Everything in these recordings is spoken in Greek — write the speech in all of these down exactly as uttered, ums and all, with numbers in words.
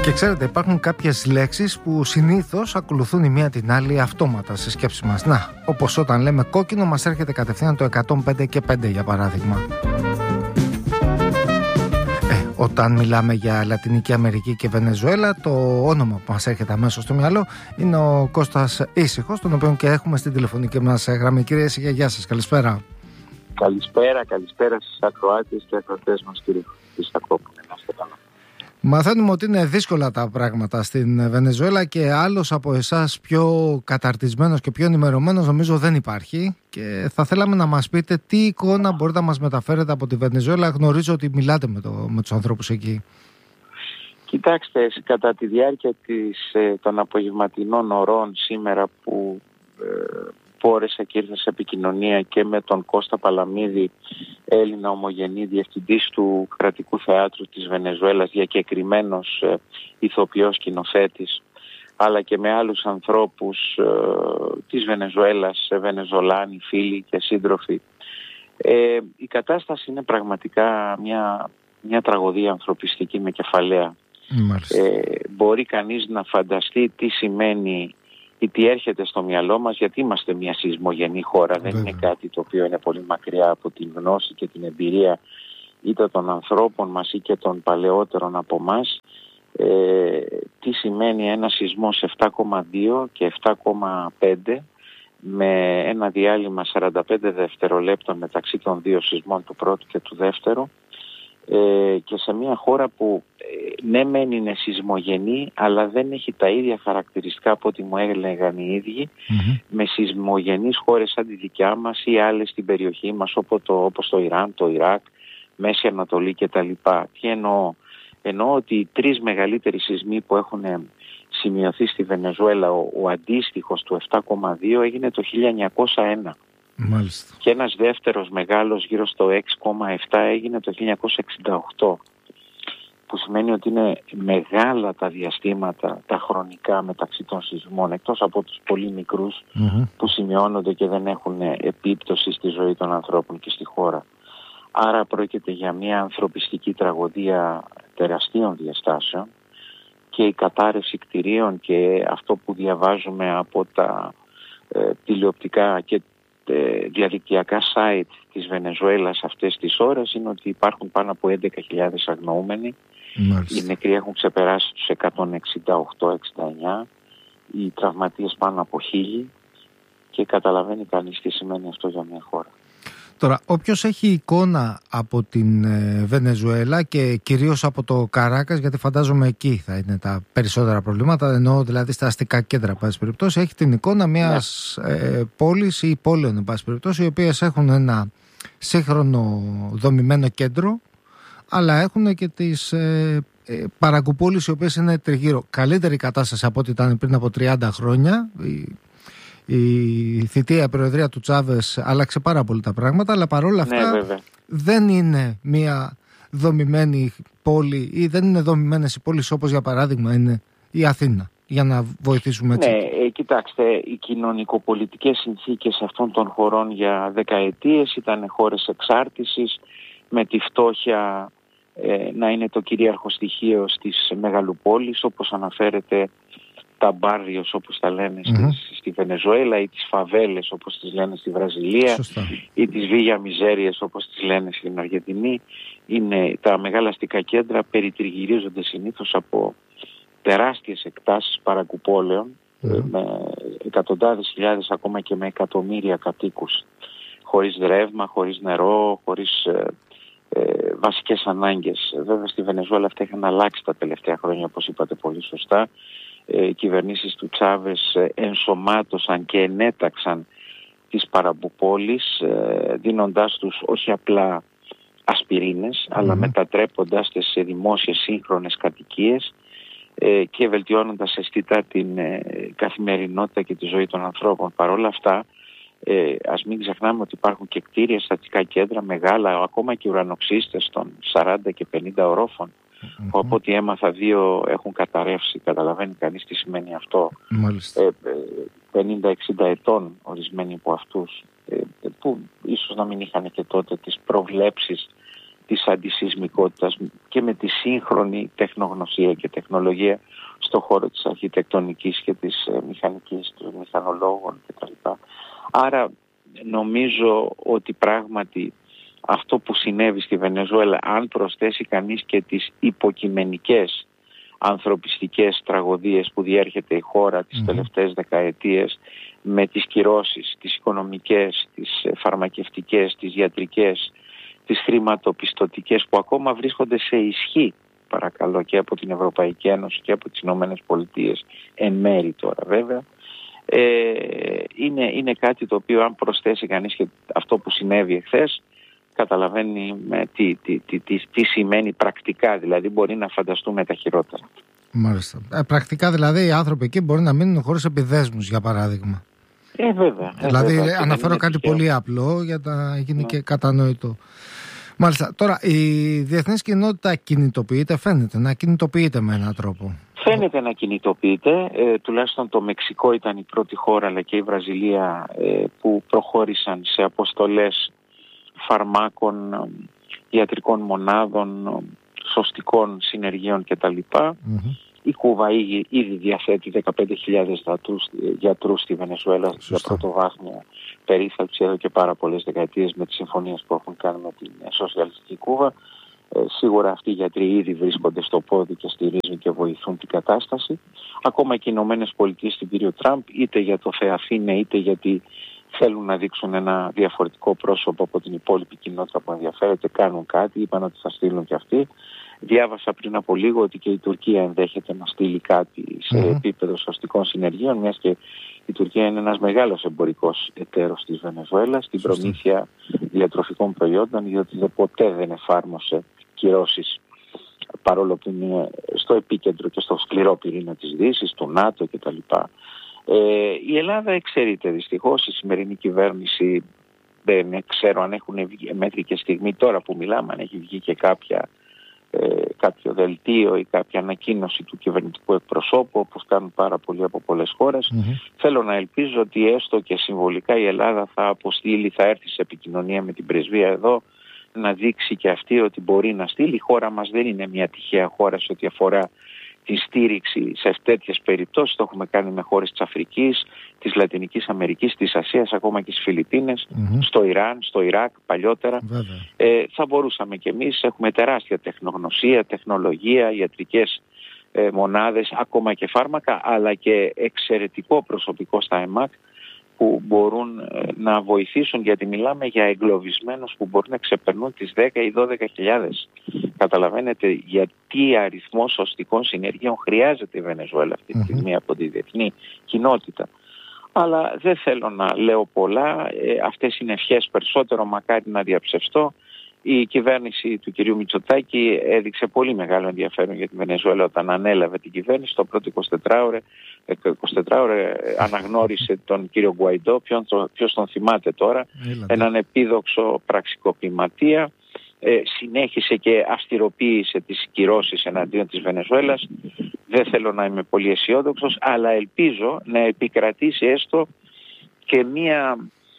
Και ξέρετε, υπάρχουν κάποιες λέξεις που συνήθως ακολουθούν η μία την άλλη αυτόματα στη σκέψη μας. Να, όπως όταν λέμε κόκκινο μας έρχεται κατευθείαν το εκατόν πέντε και πέντε για παράδειγμα. Ε, όταν μιλάμε για Λατινική Αμερική και Βενεζουέλα, το όνομα που μας έρχεται αμέσως στο μυαλό είναι ο Κώστας Ήσυχος, τον οποίο και έχουμε στην τηλεφωνική μας γραμμή. Κύριε Ήσυχε, γεια σας, καλησπέρα. Καλησπέρα, καλησπέρα στις ακροάτες και ακροατές μας, κύριε Χριστακόπουλε. Να είστε καλά. Μαθαίνουμε ότι είναι δύσκολα τα πράγματα στην Βενεζουέλα και άλλος από εσάς πιο καταρτισμένος και πιο ενημερωμένος νομίζω δεν υπάρχει, και θα θέλαμε να μας πείτε τι εικόνα μπορείτε να μας μεταφέρετε από τη Βενεζουέλα. Γνωρίζω ότι μιλάτε με, το, με τους ανθρώπους εκεί. Κοιτάξτε, κατά τη διάρκεια της, των απογευματινών ωρών σήμερα που ε, πόρεσα και ήρθα σε επικοινωνία και με τον Κώστα Παλαμίδη, Έλληνα ομογενή διευθυντής του Κρατικού Θεάτρου της Βενεζουέλας, διακεκριμένος ε, ηθοποιός σκηνοθέτης, αλλά και με άλλους ανθρώπους ε, της Βενεζουέλας, ε, Βενεζολάνοι, φίλοι και σύντροφοι. Ε, η κατάσταση είναι πραγματικά μια, μια τραγωδία ανθρωπιστική με κεφαλαία. Ε, μπορεί κανείς να φανταστεί τι σημαίνει ή τι έρχεται στο μυαλό μας, γιατί είμαστε μια σεισμογενή χώρα. Βέβαια. Δεν είναι κάτι το οποίο είναι πολύ μακριά από την γνώση και την εμπειρία είτε των ανθρώπων μας ή και των παλαιότερων από μας. Ε, τι σημαίνει ένα σεισμός επτά κόμμα δύο και επτά κόμμα πέντε με ένα διάλειμμα σαράντα πέντε δευτερολέπτων μεταξύ των δύο σεισμών, του πρώτου και του δεύτερου, ε, και σε μια χώρα που ε, ναι μεν είναι σεισμογενή, αλλά δεν έχει τα ίδια χαρακτηριστικά από ό,τι μου έλεγαν οι ίδιοι mm-hmm. με σεισμογενείς χώρες σαν τη δικιά μας ή άλλες στην περιοχή μας, όπως το, όπως το Ιράν, το Ιράκ, Μέση Ανατολή κτλ. Τι εννοώ? Εννοώ ότι οι τρεις μεγαλύτεροι σεισμοί που έχουν σημειωθεί στη Βενεζουέλα, ο, ο αντίστοιχος του επτά κόμμα δύο έγινε το χίλια εννιακόσια ένα. Μάλιστα. Και ένας δεύτερος μεγάλος γύρω στο έξι κόμμα επτά έγινε το χίλια εννιακόσια εξήντα οκτώ, που σημαίνει ότι είναι μεγάλα τα διαστήματα, τα χρονικά μεταξύ των σεισμών, εκτός από τους πολύ μικρούς mm-hmm. που σημειώνονται και δεν έχουν επίπτωση στη ζωή των ανθρώπων και στη χώρα. Άρα πρόκειται για μια ανθρωπιστική τραγωδία τεραστίων διαστάσεων, και η κατάρρευση κτηρίων και αυτό που διαβάζουμε από τα ε, τηλεοπτικά και ε, διαδικτυακά site της Βενεζουέλας αυτές τις ώρες είναι ότι υπάρχουν πάνω από έντεκα χιλιάδες αγνοούμενοι. Μάλιστα. Οι νεκροί έχουν ξεπεράσει τους εκατόν εξήντα οκτώ εξήντα εννιά, οι τραυματίες πάνω από χίλιοι, και καταλαβαίνει κανείς τι σημαίνει αυτό για μια χώρα. Τώρα, όποιος έχει εικόνα από την ε, Βενεζουέλα και κυρίως από το Καράκας, γιατί φαντάζομαι εκεί θα είναι τα περισσότερα προβλήματα, εννοώ δηλαδή στα αστικά κέντρα, εν πάση περιπτώσει, έχει την εικόνα μιας ε, πόλης ή πόλεων, εν πάση περιπτώσει, οι οποίες έχουν ένα σύγχρονο δομημένο κέντρο, αλλά έχουν και τις ε, ε, παρακουπόλεις, οι οποίες είναι τριγύρω. Καλύτερη κατάσταση από ό,τι ήταν πριν από τριάντα χρόνια. Η θητεία προεδρία του Τσάβες άλλαξε πάρα πολύ τα πράγματα, αλλά παρόλα αυτά ναι, δεν είναι μια δομημένη πόλη ή δεν είναι δομημένες οι πόλεις όπως για παράδειγμα είναι η Αθήνα, για να βοηθήσουμε έτσι. Ναι, ε, κοιτάξτε, οι κοινωνικοπολιτικές συνθήκες αυτών των χωρών για δεκαετίες ήταν χώρες εξάρτησης, με τη φτώχεια ε, να είναι το κυρίαρχο στοιχείο στις μεγαλοπόλεις, όπως αναφέρεται τα μπάρριος όπως τα λένε mm-hmm. στη, στη Βενεζουέλα, ή τις φαβέλες όπως τις λένε στη Βραζιλία. Σωστά. Ή τις βίγια μιζέριες όπως τις λένε στην Αργεντινή. Είναι τα μεγάλα αστικά κέντρα, περιτριγυρίζονται συνήθως από τεράστιες εκτάσεις παρακουπόλεων mm-hmm. με εκατοντάδες χιλιάδες, ακόμα και με εκατομμύρια κατοίκους, χωρίς ρεύμα, χωρίς νερό, χωρίς ε, ε, βασικές ανάγκες. Βέβαια στη Βενεζουέλα αυτά είχαν αλλάξει τα τελευταία χρόνια, όπως είπατε πολύ σωστά. Οι κυβερνήσεις του Τσάβες ενσωμάτωσαν και ενέταξαν τις παραπουπόλεις, δίνοντάς τους όχι απλά ασπιρίνες, mm-hmm. αλλά μετατρέποντάς τις σε δημόσιες σύγχρονες κατοικίες και βελτιώνοντας αισθητά την καθημερινότητα και τη ζωή των ανθρώπων. Παρ' όλα αυτά, ας μην ξεχνάμε ότι υπάρχουν και κτίρια, στατικά κέντρα μεγάλα, ακόμα και ουρανοξύστες των σαράντα και πενήντα ορόφων. Mm-hmm. Από ό,τι έμαθα, δύο έχουν καταρρεύσει. Καταλαβαίνει κανείς τι σημαίνει αυτό. Ε, πενήντα εξήντα ετών ορισμένοι από αυτούς, ε, που ίσως να μην είχαν και τότε τις προβλέψεις της αντισυσμικότητας και με τη σύγχρονη τεχνογνωσία και τεχνολογία στον χώρο της αρχιτεκτονικής και της μηχανικής, των μηχανολόγων κτλ. Άρα νομίζω ότι πράγματι αυτό που συνέβη στη Βενεζουέλα, αν προσθέσει κανείς και τις υποκειμενικές ανθρωπιστικές τραγωδίες που διέρχεται η χώρα τις mm-hmm. τελευταίες δεκαετίες, με τις κυρώσεις, τις οικονομικές, τις φαρμακευτικές, τις ιατρικές, τις χρηματοπιστωτικές που ακόμα βρίσκονται σε ισχύ, παρακαλώ, και από την Ευρωπαϊκή Ένωση και από τις Ηνωμένες Πολιτείες, εν μέρη τώρα βέβαια, ε, είναι, είναι κάτι το οποίο αν προσθέσει κανείς και αυτό που συνέβη εχθές, καταλαβαίνει με τι, τι, τι, τι, τι σημαίνει πρακτικά, δηλαδή μπορεί να φανταστούμε τα χειρότερα. Μάλιστα. Ε, πρακτικά δηλαδή οι άνθρωποι εκεί μπορεί να μείνουν χωρίς επιδέσμους, για παράδειγμα. Ε, βέβαια. Ε, δηλαδή βέβαια, αναφέρω κάτι τυχαίο. Πολύ απλό για να γίνει ναι. και κατανοητό. Μάλιστα. Τώρα η διεθνής κοινότητα κινητοποιείται, φαίνεται να κινητοποιείται με έναν τρόπο. Φαίνεται να κινητοποιείται, ε, τουλάχιστον το Μεξικό ήταν η πρώτη χώρα, αλλά και η Βραζιλία ε, που προχώρησαν σε αποστολές φαρμάκων, ιατρικών μονάδων, σωστικών συνεργείων κτλ. Mm-hmm. Η Κούβα ήδη, ήδη διαθέτει δεκαπέντε χιλιάδες γιατρούς στη Βενεζουέλα για πρωτοβάθμια περίθαλψη εδώ και πάρα πολλές δεκαετίες με τις συμφωνίες που έχουν κάνει με την σοσιαλιστική Κούβα. Ε, σίγουρα αυτοί οι γιατροί ήδη βρίσκονται στο πόδι και στηρίζουν και βοηθούν την κατάσταση. Ακόμα και οι Ηνωμένες Πολιτείες στην κύριο Τραμπ, είτε για το Θεαθήνε είτε γιατί θέλουν να δείξουν ένα διαφορετικό πρόσωπο από την υπόλοιπη κοινότητα που ενδιαφέρεται, κάνουν κάτι, είπαν ότι θα στείλουν και αυτοί. Διάβασα πριν από λίγο ότι και η Τουρκία ενδέχεται να στείλει κάτι σε mm-hmm. επίπεδο σωστικών συνεργείων, μιας και η Τουρκία είναι ένας μεγάλος εμπορικός εταίρος της Βενεζουέλας στην προμήθεια διατροφικών προϊόντων, διότι ποτέ δεν εφάρμοσε κυρώσεις, παρόλο που είναι στο επίκεντρο και στο σκληρό πυρήνα της Δύσης, του ΝΑΤΟ κτλ. Ε, η Ελλάδα εξαιρείται δυστυχώς, η σημερινή κυβέρνηση δεν ξέρω αν έχουν βγει μέχρι και στιγμή τώρα που μιλάμε, αν έχει βγει και κάποια, ε, κάποιο δελτίο ή κάποια ανακοίνωση του κυβερνητικού εκπροσώπου, όπως κάνουν πάρα πολλοί από πολλές χώρες. Mm-hmm. Θέλω να ελπίζω ότι έστω και συμβολικά η Ελλάδα θα αποστείλει, θα έρθει σε επικοινωνία με την πρεσβεία εδώ, να δείξει και αυτή ότι μπορεί να στείλει. Η χώρα μας δεν είναι μια τυχαία χώρα σε ό,τι αφορά τη στήριξη σε τέτοιες περιπτώσεις. Το έχουμε κάνει με χώρες της Αφρικής, της Λατινικής Αμερικής, της Ασίας, ακόμα και στις Φιλιππίνες, mm-hmm. στο Ιράν, στο Ιράκ παλιότερα. Ε, θα μπορούσαμε κι εμείς, έχουμε τεράστια τεχνογνωσία, τεχνολογία, ιατρικές ε, μονάδες, ακόμα και φάρμακα, αλλά και εξαιρετικό προσωπικό στα ΕΜΑΚ που μπορούν ε, να βοηθήσουν, γιατί μιλάμε για εγκλωβισμένους που μπορούν να ξεπερνούν τις δέκα ή δώδεκα χιλιάδες. Καταλαβαίνετε γιατί αριθμό σωστικών συνεργείων χρειάζεται η Βενεζουέλα αυτή τη στιγμή mm-hmm. από τη διεθνή κοινότητα. Αλλά δεν θέλω να λέω πολλά, ε, αυτές είναι ευχές περισσότερο, μακάρι να διαψευστώ. Η κυβέρνηση του κυρίου Μητσοτάκη έδειξε πολύ μεγάλο ενδιαφέρον για τη Βενεζουέλα όταν ανέλαβε την κυβέρνηση. Το πρώτο εικοσιτετράωρο αναγνώρισε τον κύριο Γκουαϊντό, ποιος τον θυμάται τώρα, Έλατε. έναν επίδοξο πραξικοπηματία. Ε, συνέχισε και αυστηροποίησε τις κυρώσεις εναντίον της Βενεζουέλας. Δεν θέλω να είμαι πολύ αισιόδοξος, αλλά ελπίζω να επικρατήσει έστω και μία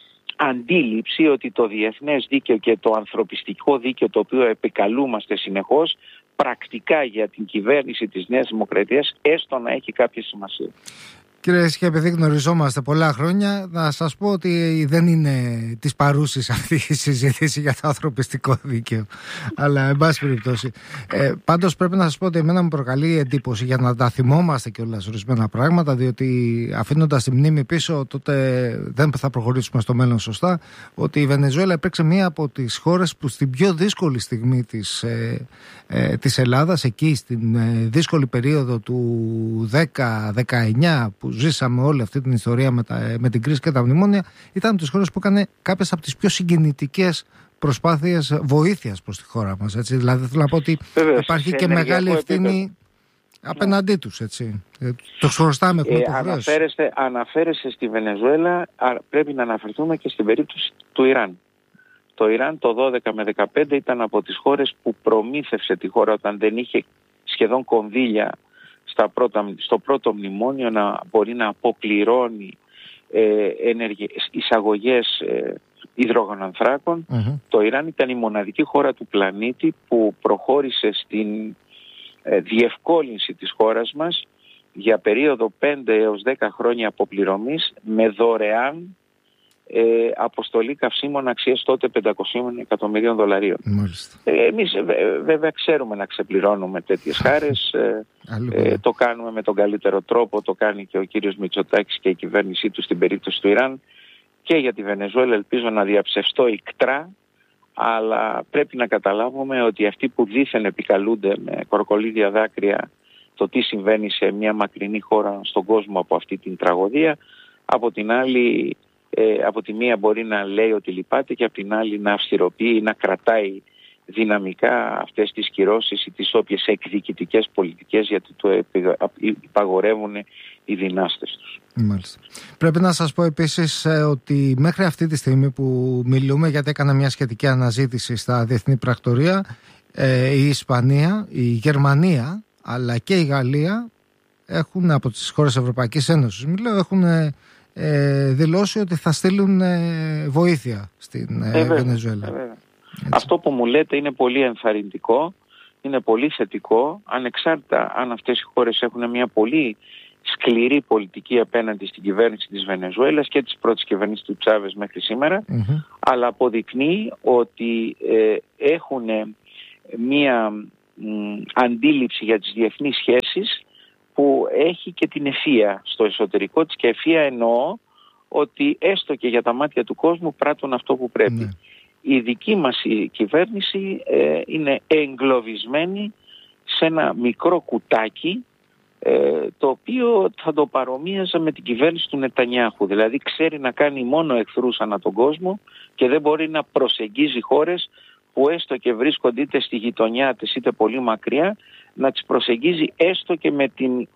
αντίληψη ότι το διεθνές δίκαιο και το ανθρωπιστικό δίκαιο, το οποίο επικαλούμαστε συνεχώς, πρακτικά για την κυβέρνηση της Νέας Δημοκρατίας έστω να έχει κάποια σημασία. Κύριε Έσχε, επειδή γνωριζόμαστε πολλά χρόνια, να σας πω ότι δεν είναι της παρούσης αυτή η συζήτηση για το ανθρωπιστικό δίκαιο. Αλλά, εν πάση περιπτώσει. Ε, πάντως, πρέπει να σας πω ότι εμένα μου προκαλεί εντύπωση για να τα θυμόμαστε κιόλας ορισμένα πράγματα, διότι αφήνοντας τη μνήμη πίσω, τότε δεν θα προχωρήσουμε στο μέλλον σωστά. Ότι η Βενεζουέλα υπήρξε μία από τις χώρες που στην πιο δύσκολη στιγμή της, ε, ε, της Ελλάδας, εκεί στην ε, δύσκολη περίοδο του δέκα δεκαεννιά, που ζήσαμε όλη αυτή την ιστορία με, τα, με την κρίση και τα μνημόνια, ήταν τις χώρες που έκανε κάποιες από τις πιο συγκινητικές προσπάθειες βοήθειας προς τη χώρα μας. Έτσι. Δηλαδή θέλω να πω ότι Βέβαια, υπάρχει και μεγάλη ευθύνη επίπεδο. απέναντί ναι. τους. Έτσι. Ε, το χρωστάμε. Ε, αναφέρεστε, αναφέρεστε στη Βενεζουέλα, πρέπει να αναφερθούμε και στην περίπτωση του Ιράν. Το Ιράν το δώδεκα με δεκαπέντε ήταν από τις χώρες που προμήθευσε τη χώρα όταν δεν είχε σχεδόν κονδύλια Στα πρώτα, στο πρώτο μνημόνιο να μπορεί να αποπληρώνει ε, ενεργε, εισαγωγές ε, υδρογονανθράκων. Mm-hmm. Το Ιράν ήταν η μοναδική χώρα του πλανήτη που προχώρησε στην ε, διευκόλυνση της χώρας μας για περίοδο πέντε έως δέκα χρόνια αποπληρωμής με δωρεάν ε, αποστολή καυσίμων αξίας τότε πεντακόσια εκατομμυρίων δολαρίων. Ε, εμείς βε, βέβαια ξέρουμε να ξεπληρώνουμε τέτοιες χάρες, ε, ε, το κάνουμε με τον καλύτερο τρόπο, το κάνει και ο κύριος Μητσοτάκης και η κυβέρνησή του στην περίπτωση του Ιράν. Και για τη Βενεζουέλα ελπίζω να διαψευστώ ικτρά, αλλά πρέπει να καταλάβουμε ότι αυτοί που δήθεν επικαλούνται με κορκολίδια δάκρυα το τι συμβαίνει σε μια μακρινή χώρα στον κόσμο από αυτή την τραγωδία, από την άλλη, ε, από τη μία μπορεί να λέει ότι λυπάται και από την άλλη να αυστηροποιεί ή να κρατάει δυναμικά αυτές τις κυρώσεις ή τις όποιες εκδικητικές πολιτικές, γιατί το υπαγορεύουν οι δυνάστες τους. Μάλιστα. Πρέπει να σας πω επίσης ότι μέχρι αυτή τη στιγμή που μιλούμε, γιατί έκανα μια σχετική αναζήτηση στα διεθνή πρακτορία, η Ισπανία, η Γερμανία αλλά και η Γαλλία έχουν, από τις χώρες Ευρωπαϊκής Ένωσης μιλάω, έχουν ε, δηλώσει ότι θα στείλουν ε, βοήθεια στην ε, ε, Βενεζουέλα. Ε, Αυτό που μου λέτε είναι πολύ ενθαρρυντικό, είναι πολύ θετικό, ανεξάρτητα αν αυτές οι χώρες έχουν μια πολύ σκληρή πολιτική απέναντι στην κυβέρνηση της Βενεζουέλας και της πρώτης κυβέρνησης του Τσάβες μέχρι σήμερα, mm-hmm. αλλά αποδεικνύει ότι ε, έχουν μια μ, αντίληψη για τις διεθνείς σχέσεις που έχει και την ευφυΐα στο εσωτερικό της, και ευφυΐα εννοώ ότι έστω και για τα μάτια του κόσμου πράττουν αυτό που πρέπει. Mm-hmm. Η δική μας η κυβέρνηση ε, είναι εγκλωβισμένη σε ένα μικρό κουτάκι, ε, το οποίο θα το παρομοίαζα με την κυβέρνηση του Νετανιάχου. Δηλαδή ξέρει να κάνει μόνο εχθρούς ανά τον κόσμο και δεν μπορεί να προσεγγίζει χώρες που έστω και βρίσκονται είτε στη γειτονιά της είτε πολύ μακριά, να τις προσεγγίζει έστω και με την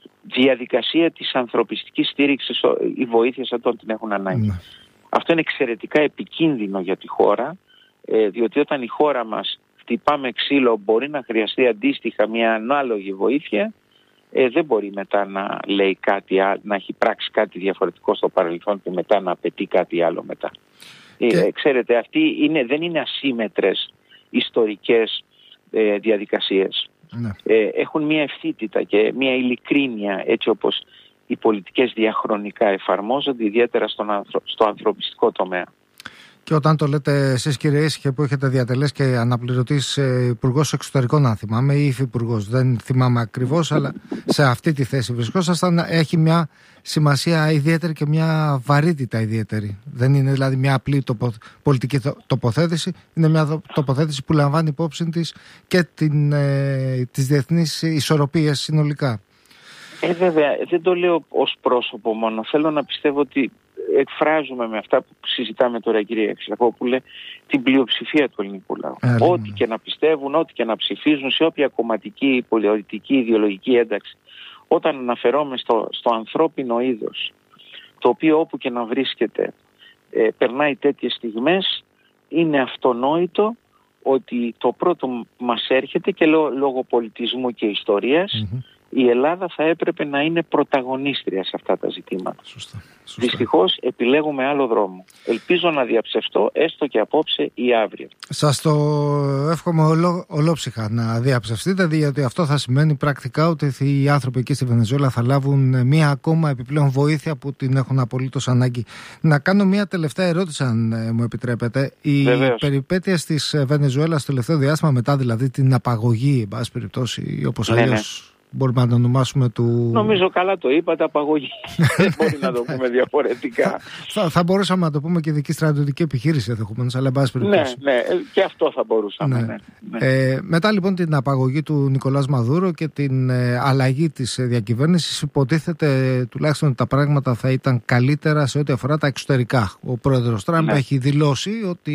διαδικασία της ανθρωπιστικής στήριξης ή βοήθειας όταν την έχουν ανάγκη. Mm. Αυτό είναι εξαιρετικά επικίνδυνο για τη χώρα, ε, διότι όταν η χώρα μας χτυπάμε ξύλο μπορεί να χρειαστεί αντίστοιχα μια ανάλογη βοήθεια, ε, δεν μπορεί μετά να λέει κάτι, να έχει πράξει κάτι διαφορετικό στο παρελθόν και μετά να απαιτεί κάτι άλλο μετά. Και... Ε, ξέρετε, αυτοί είναι, δεν είναι ασύμετρες ιστορικές ε, διαδικασίες. Ναι. Ε, έχουν μια ευθύτητα και μια ειλικρίνεια, έτσι όπως οι πολιτικές διαχρονικά εφαρμόζονται, ιδιαίτερα στον ανθρω... στο ανθρωπιστικό τομέα. Και όταν το λέτε εσείς, κύριε Ήσυχε, που έχετε διατελέσει και αναπληρωτής υπουργός εξωτερικών, αν θυμάμαι, ή υφυπουργός, δεν θυμάμαι ακριβώς, αλλά σε αυτή τη θέση βρισκόσασταν, έχει μια σημασία ιδιαίτερη και μια βαρύτητα ιδιαίτερη. Δεν είναι δηλαδή μια απλή τοπο... πολιτική τοποθέτηση, είναι μια τοποθέτηση που λαμβάνει υπόψη της και την, ε, τις διεθνείς ισορροπίες συνολικά. Ε, βέβαια, δεν το λέω ως πρόσωπο μόνο. Θέλω να πιστεύω ότι εκφράζουμε με αυτά που συζητάμε τώρα, κύριε Εξακόπουλε, την πλειοψηφία του ελληνικού λαού. Ε, ό,τι και να πιστεύουν, ό,τι και να ψηφίζουν, σε όποια κομματική, πολιτική, ιδεολογική ένταξη. Όταν αναφερόμαι στο, στο ανθρώπινο είδος, το οποίο όπου και να βρίσκεται ε, περνάει τέτοιες στιγμές, είναι αυτονόητο ότι το πρώτο μας έρχεται, και λό, λόγω πολιτισμού και ιστορίας, mm-hmm. η Ελλάδα θα έπρεπε να είναι πρωταγωνίστρια σε αυτά τα ζητήματα. Σωστά, σωστά. Δυστυχώς επιλέγουμε άλλο δρόμο. Ελπίζω να διαψευστώ έστω και απόψε ή αύριο. Σας το εύχομαι ολό, ολόψυχα να διαψευστείτε, διότι αυτό θα σημαίνει πρακτικά ότι οι άνθρωποι εκεί στη Βενεζουέλα θα λάβουν μία ακόμα επιπλέον βοήθεια που την έχουν απολύτως ανάγκη. Να κάνω μία τελευταία ερώτηση, αν μου επιτρέπετε. Οι Βεβαίως. περιπέτειες της Βενεζουέλα στο τελευταίο διάστημα, μετά δηλαδή την απαγωγή, εν πάση περιπτώσει, όπως ναι, αλλιώς. Ναι. Μπορούμε να το ονομάσουμε του... Νομίζω καλά το είπατε, απαγωγή. Δεν μπορεί να το πούμε διαφορετικά. θα, θα μπορούσαμε να το πούμε και ειδική στρατιωτική επιχείρηση ενδεχομένως, αλλά εν πάση περιπτώσει. Ναι, ναι, και αυτό θα μπορούσαμε. Ναι. Ναι, ναι. Ε, μετά λοιπόν την απαγωγή του Νικολάς Μαδούρο και την ε, αλλαγή της διακυβέρνησης, υποτίθεται τουλάχιστον τα πράγματα θα ήταν καλύτερα σε ό,τι αφορά τα εξωτερικά. Ο πρόεδρος Τραμπ ναι. έχει δηλώσει ότι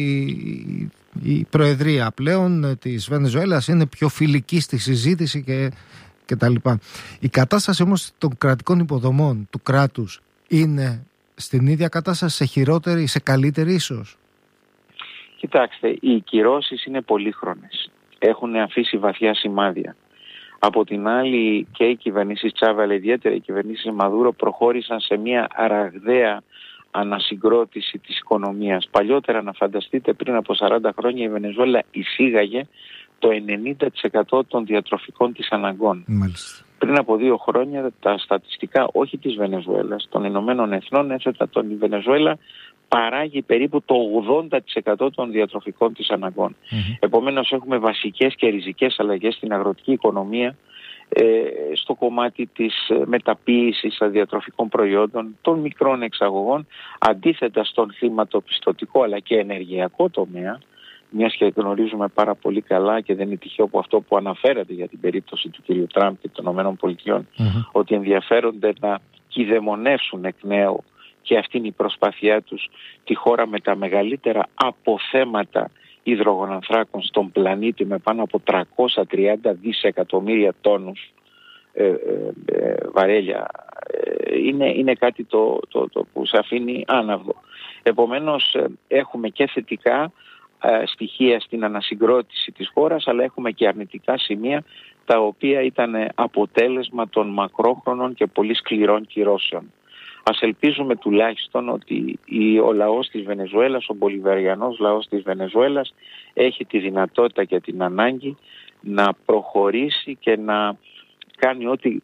η προεδρία πλέον της Βενεζουέλας είναι πιο φιλική στη συζήτηση και και τα λοιπά. Η κατάσταση όμως των κρατικών υποδομών του κράτους είναι στην ίδια κατάσταση, σε χειρότερη, σε καλύτερη ίσως? Κοιτάξτε, οι κυρώσεις είναι πολύχρονες. Έχουν αφήσει βαθιά σημάδια. Από την άλλη και οι κυβερνήσεις Τσάβα, αλλά ιδιαίτερα οι κυβερνήσεις Μαδούρο, προχώρησαν σε μια ραγδαία ανασυγκρότηση της οικονομίας. Παλιότερα, να φανταστείτε, πριν από σαράντα χρόνια η Βενεζουέλα εισήγαγε το ενενήντα τοις εκατό των διατροφικών της αναγκών. Μάλιστα. Πριν από δύο χρόνια τα στατιστικά, όχι της Βενεζουέλας, των Ηνωμένων Εθνών, έθετα ότι η Βενεζουέλα παράγει περίπου το ογδόντα τοις εκατό των διατροφικών της αναγκών. Mm-hmm. Επομένως έχουμε βασικές και ριζικές αλλαγές στην αγροτική οικονομία, ε, στο κομμάτι της μεταποίησης διατροφικών προϊόντων, των μικρών εξαγωγών, αντίθετα στον χρηματοπιστωτικό αλλά και ενεργειακό τομέα, μιας και γνωρίζουμε πάρα πολύ καλά και δεν είναι τυχαίο από αυτό που αναφέρατε για την περίπτωση του κ. Τραμπ και των ΗΠΑ, mm-hmm. ότι ενδιαφέρονται να κυδαιμονεύσουν εκ νέου, και αυτή είναι η προσπάθειά τους, τη χώρα με τα μεγαλύτερα αποθέματα υδρογονανθράκων στον πλανήτη, με πάνω από τριακόσια τριάντα δισεκατομμύρια τόνους ε, ε, ε, βαρέλια. Ε, είναι, είναι κάτι το, το, το που σε αφήνει άναυδο. Επομένως ε, έχουμε και θετικά ε, στοιχεία στην ανασυγκρότηση της χώρας, αλλά έχουμε και αρνητικά σημεία, τα οποία ήταν αποτέλεσμα των μακρόχρονων και πολύ σκληρών κυρώσεων. Ας ελπίζουμε τουλάχιστον ότι ο λαός της Βενεζουέλας, ο μπολιβαριανός λαός της Βενεζουέλας, έχει τη δυνατότητα και την ανάγκη να προχωρήσει και να κάνει ό,τι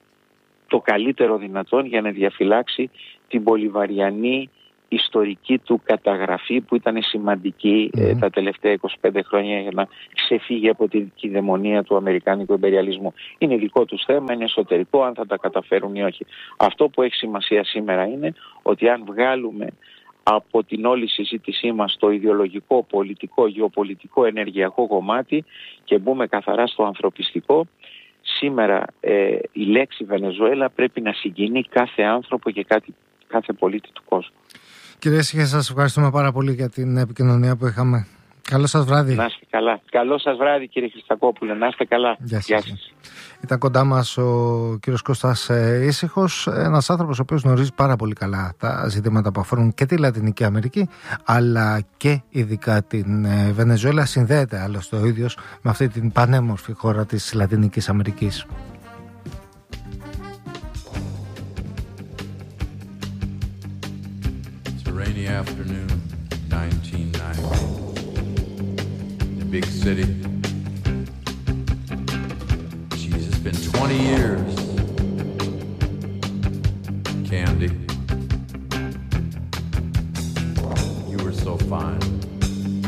το καλύτερο δυνατόν για να διαφυλάξει την μπολιβαριανή ιστορική του καταγραφή, που ήταν σημαντική mm. ε, τα τελευταία είκοσι πέντε χρόνια, για να ξεφύγει από την κυδαιμονία του αμερικάνικου εμπεριαλισμού. Είναι δικό τους θέμα, είναι εσωτερικό, αν θα τα καταφέρουν ή όχι. Αυτό που έχει σημασία σήμερα είναι ότι αν βγάλουμε από την όλη συζήτησή μας το ιδεολογικό, πολιτικό, γεωπολιτικό, ενεργειακό κομμάτι και μπούμε καθαρά στο ανθρωπιστικό, σήμερα ε, η λέξη Βενεζουέλα πρέπει να συγκινεί κάθε άνθρωπο και κάτι, κάθε πολίτη του κόσμου. Κύριε Έσυχε, σας ευχαριστούμε πάρα πολύ για την επικοινωνία που είχαμε. Καλό σας βράδυ. Να είστε καλά. Καλό σας βράδυ, κύριε Χριστακόπουλε. Να είστε καλά. Γεια σας. Γεια σας. Ήταν κοντά μας ο κύριος Κώστας Ήσυχος, ένας άνθρωπος ο οποίος γνωρίζει πάρα πολύ καλά τα ζητήματα που αφορούν και τη Λατινική Αμερική, αλλά και ειδικά την Βενεζουέλα. Συνδέεται άλλωστε ο ίδιος με αυτή την πανέμορφη χώρα της Λατινικής Αμερικής. Rainy afternoon, nineteen ninety, in big city. Geez, it's been twenty years. Candy.